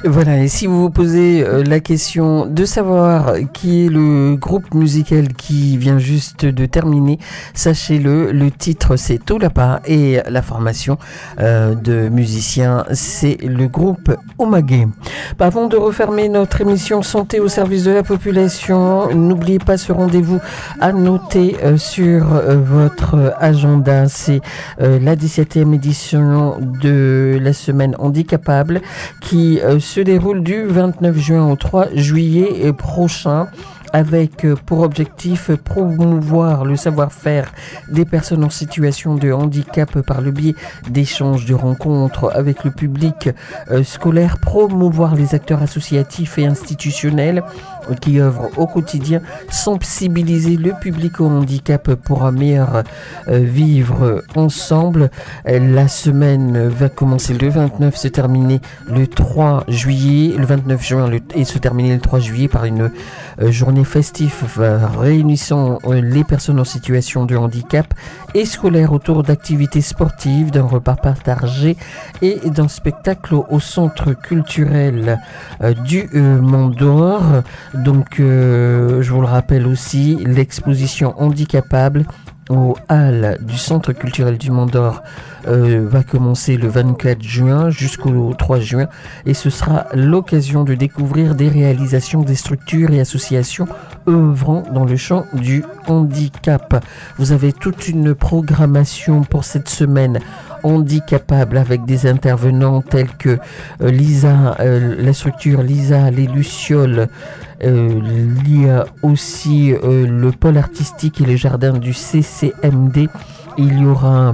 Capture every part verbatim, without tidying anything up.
Voilà, et si vous vous posez euh, la question de savoir qui est le groupe musical qui vient juste de terminer, sachez-le, le titre c'est Tolapa et la formation euh, de musiciens c'est le groupe Omagé. Avant de refermer notre émission Santé au service de la population, n'oubliez pas ce rendez-vous à noter euh, sur euh, votre agenda, c'est euh, la dix-septième édition de la semaine handicapable qui euh, se déroule du vingt-neuf juin au trois juillet prochain, avec pour objectif promouvoir le savoir-faire des personnes en situation de handicap par le biais d'échanges, de rencontres avec le public euh, scolaire, promouvoir les acteurs associatifs et institutionnels qui œuvrent au quotidien, sensibiliser le public au handicap pour un meilleur euh, vivre ensemble. La semaine va commencer le vingt-neuf, se terminer le trois juillet, le vingt-neuf juin le, et se terminer le trois juillet par une euh, journée festif euh, réunissant euh, les personnes en situation de handicap et scolaire autour d'activités sportives, d'un repas partagé et d'un spectacle au, au centre culturel euh, du euh, Mont d'Or. Donc euh, je vous le rappelle aussi, l'exposition handicapable au hall du centre culturel du Mont d'Or euh, va commencer le vingt-quatre juin jusqu'au trois juin, et ce sera l'occasion de découvrir des réalisations des structures et associations œuvrant dans le champ du handicap. Vous avez toute une programmation pour cette semaine handicapable avec des intervenants tels que euh, Lisa, euh, la structure Lisa, les Lucioles. Euh, il y a aussi euh, le pôle artistique et les jardins du C C M D. Il y aura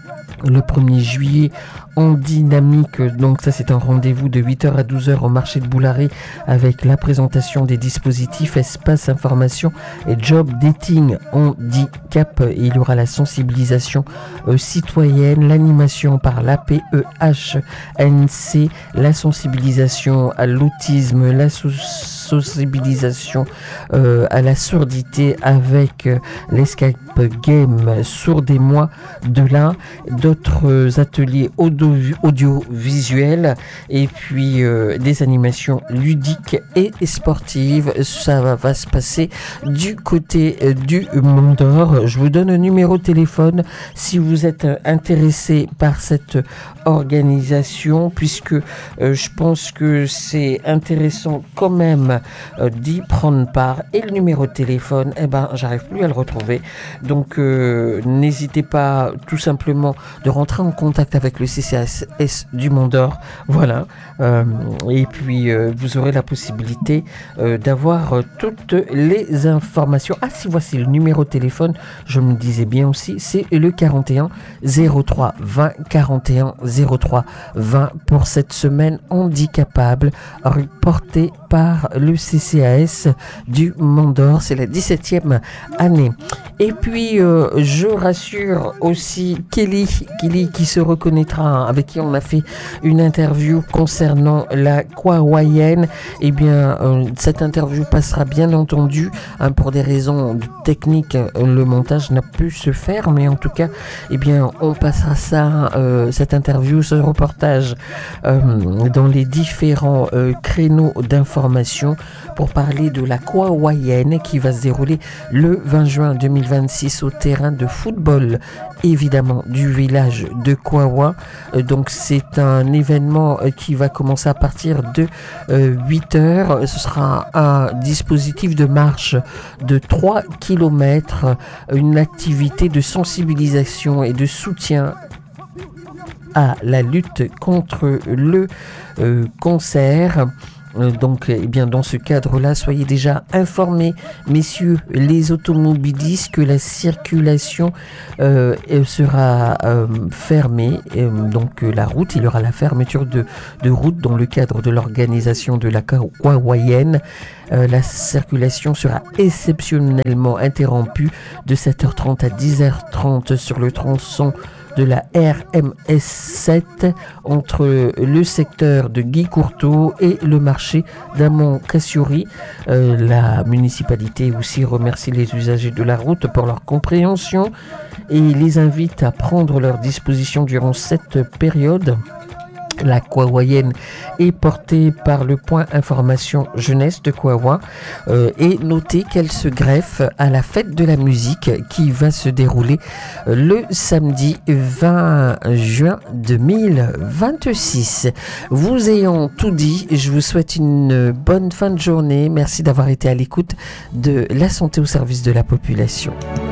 le premier juillet en dynamique, donc ça c'est un rendez-vous de huit heures à douze heures au marché de Boularé avec la présentation des dispositifs espace information et job dating handicap. Il y aura la sensibilisation euh, citoyenne, l'animation par l'A P E H N C, la sensibilisation à l'autisme, la so- sensibilisation euh, à la surdité avec euh, l'Escape Game Sourdez-moi de là, d'autres ateliers audio audiovisuels et puis euh, des animations ludiques et sportives. Ça va, va se passer du côté euh, du Mont d'Or. Je vous donne un numéro de téléphone si vous êtes euh, intéressé par cette organisation, puisque euh, je pense que c'est intéressant quand même euh, d'y prendre part. Et le numéro de téléphone, eh ben, j'arrive plus à le retrouver. Donc euh, n'hésitez pas tout simplement de rentrer en contact avec le C C S du Mont d'Or. Voilà. Euh, et puis euh, vous aurez la possibilité euh, d'avoir euh, toutes les informations. Ah, si voici le numéro de téléphone, je me disais bien aussi, c'est le quarante et un zéro trois vingt quarante et un zéro trois vingt pour cette semaine handicapable reportée par le C C A S du Mont d'Or. C'est la dix-septième année. Et puis euh, je rassure aussi Kelly, Kelly qui se reconnaîtra, avec qui on a fait une interview concernant la Kwawayen. Eh bien euh, cette interview passera bien entendu hein, pour des raisons techniques, euh, le montage n'a pu se faire, mais en tout cas eh bien on passera ça, euh, cette interview, ce reportage euh, dans les différents euh, créneaux d'information pour parler de la Kwawayen qui va se dérouler le vingt juin deux mille vingt-six au terrain de football évidemment du village de Kwawa. Euh, donc c'est un événement euh, qui va commencer à partir de euh, huit heures. Ce sera un dispositif de marche de trois kilomètres, une activité de sensibilisation et de soutien à la lutte contre le euh, cancer. Donc, eh bien, dans ce cadre-là, soyez déjà informés, messieurs les automobilistes, que la circulation euh, sera euh, fermée. Et, donc, la route, il y aura la fermeture de, de route dans le cadre de l'organisation de la Kwawayen. Euh, la circulation sera exceptionnellement interrompue de sept heures trente à dix heures trente sur le tronçon de la R M S sept entre le secteur de Guy Courteau et le marché d'Amont-Cassiori. Euh, la municipalité aussi remercie les usagers de la route pour leur compréhension et les invite à prendre leurs dispositions durant cette période. La Kouaouayenne est portée par le point information jeunesse de Kouaouin euh, et notez qu'elle se greffe à la fête de la musique qui va se dérouler le samedi vingt juin deux mille vingt-six. Vous ayant tout dit, je vous souhaite une bonne fin de journée. Merci d'avoir été à l'écoute de La Santé au service de la population.